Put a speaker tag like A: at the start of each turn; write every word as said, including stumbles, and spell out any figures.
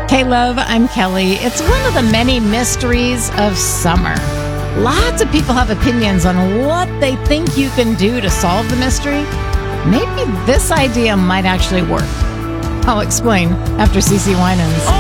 A: Hey, love, I'm Kelly. It's one of the many mysteries of summer. Lots of people have opinions on what they think you can do to solve the mystery. Maybe this idea might actually work. I'll explain after CeCe Winans.